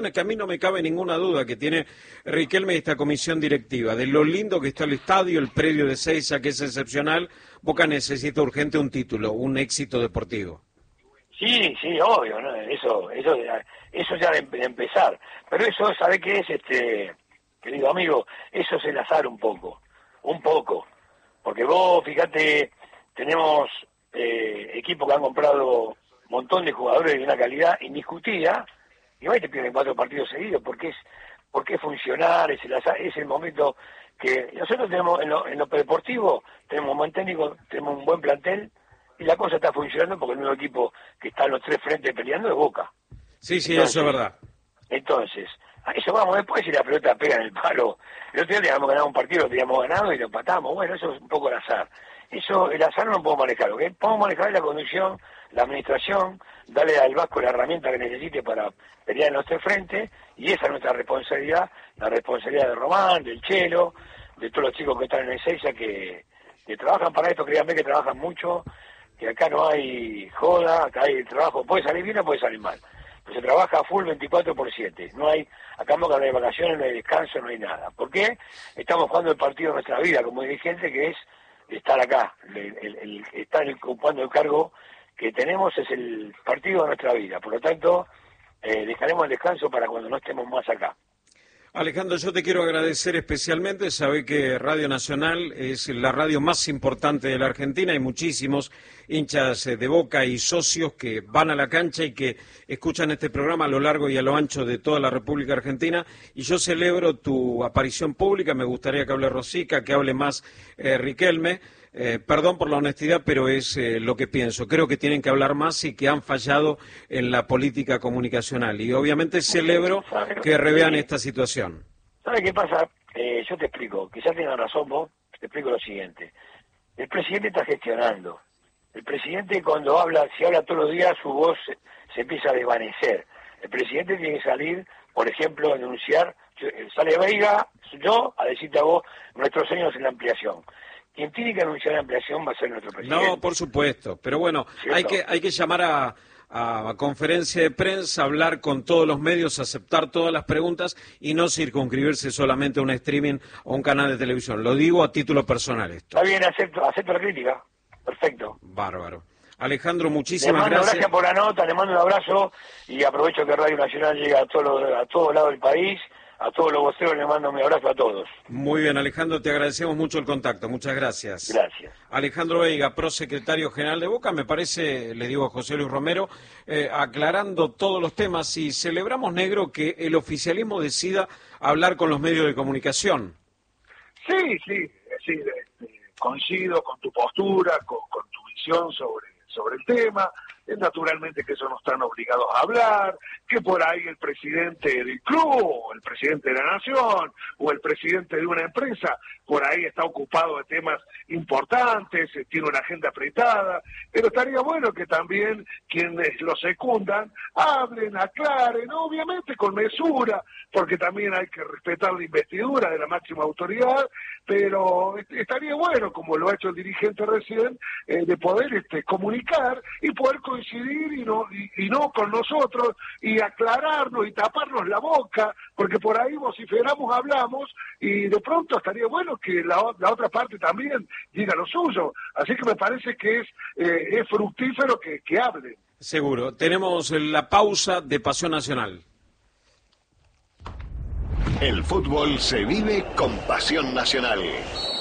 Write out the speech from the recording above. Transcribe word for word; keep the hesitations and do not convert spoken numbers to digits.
que a mí no me cabe ninguna duda que tiene Riquelme y esta comisión directiva, de lo lindo que está el estadio, el predio de Seiza, que es excepcional. Boca necesita urgente un título, un éxito deportivo. Sí, sí, obvio, ¿no? Eso, eso, eso ya de, de empezar. Pero eso, ¿sabe qué es, este, querido amigo? Eso es el azar un poco, un poco. Porque vos, fíjate, tenemos eh, equipos que han comprado un montón de jugadores de una calidad indiscutida, y hoy te pierden cuatro partidos seguidos, porque es, porque es funcionar, es el azar, es el momento que nosotros tenemos, en lo, en lo deportivo, tenemos un buen técnico, tenemos un buen plantel, y la cosa está funcionando porque el nuevo equipo que está en los tres frentes peleando es Boca. Sí, sí, Entonces, eso es verdad. Entonces, a eso vamos después, si la pelota pega en el palo. El otro día teníamos ganado un partido, lo teníamos ganado y lo empatamos. Bueno, eso es un poco el azar. Eso, el azar no lo podemos manejar. Lo que podemos manejar es la conducción, la administración, darle al Vasco la herramienta que necesite para pelear en los tres frentes, y esa es nuestra responsabilidad, la responsabilidad de Román, del Chelo, de todos los chicos que están en el Seiza, que, que trabajan para esto, créanme que trabajan mucho, que acá no hay joda, acá hay trabajo, puede salir bien o puede salir mal, pero se trabaja a full veinticuatro por siete, no hay, acá no hay vacaciones, no hay descanso, no hay nada. ¿Por qué? Estamos jugando el partido de nuestra vida como dirigente, que es estar acá, el, el, el, estar ocupando el cargo que tenemos, es el partido de nuestra vida, por lo tanto, eh, dejaremos el descanso para cuando no estemos más acá. Alejandro, yo te quiero agradecer especialmente. Sabe que Radio Nacional es la radio más importante de la Argentina. Hay muchísimos hinchas de Boca y socios que van a la cancha y que escuchan este programa a lo largo y a lo ancho de toda la República Argentina. Y yo celebro tu aparición pública. Me gustaría que hable Rosica, que hable más eh, Riquelme. Eh, perdón por la honestidad, pero es eh, lo que pienso. Creo que tienen que hablar más y que han fallado en la política comunicacional. Y obviamente celebro que revean esta situación. ¿Sabe qué pasa? Eh, yo te explico. Quizás tengas razón vos. Te explico lo siguiente. El presidente está gestionando. El presidente cuando habla, si habla todos los días, su voz se, se empieza a desvanecer. El presidente tiene que salir, por ejemplo, a denunciar. Sale Veiga, yo, a decirte a vos, nuestros años en la ampliación. Quien tiene que anunciar la ampliación va a ser nuestro presidente. No, por supuesto, pero bueno, hay que, hay que llamar a, a conferencia de prensa, hablar con todos los medios, aceptar todas las preguntas y no circunscribirse solamente a un streaming o un canal de televisión. Lo digo a título personal esto. Está bien, acepto, acepto la crítica. Perfecto. Bárbaro. Alejandro, muchísimas gracias. Le mando gracias. gracias por la nota, le mando un abrazo y aprovecho que Radio Nacional llega a todos los, a todos lados del país. A todos los voceros les mando mi abrazo a todos. Muy bien, Alejandro, te agradecemos mucho el contacto. Muchas gracias. Gracias. Alejandro Veiga, prosecretario general de Boca, me parece, le digo a José Luis Romero, eh, aclarando todos los temas. Y celebramos, Negro, que el oficialismo decida hablar con los medios de comunicación. Sí, sí, sí, eh, coincido con tu postura, con, con tu visión sobre, sobre el tema. Naturalmente que eso no están obligados a hablar, que por ahí el presidente del club, o el presidente de la nación, o el presidente de una empresa, por ahí está ocupado de temas importantes, tiene una agenda apretada, pero estaría bueno que también quienes lo secundan hablen, aclaren, obviamente con mesura, porque también hay que respetar la investidura de la máxima autoridad, pero estaría bueno, como lo ha hecho el dirigente recién, eh, de poder este, comunicar y poder coincidir y no y, y no con nosotros y aclararnos y taparnos la boca, porque por ahí vociferamos, hablamos y de pronto estaría bueno que la, la otra parte también diga lo suyo. Así que me parece que es, eh, es fructífero que, que hablen. Seguro. Tenemos la pausa de Pasión Nacional. El fútbol se vive con Pasión Nacional.